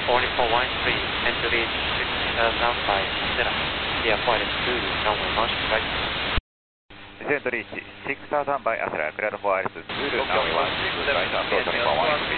2413, entry 6000 by Acera, clear for Zulu, runway march right. Descent reach 6000 by Acera, clear for Zulu, runway 16 right, approach 113.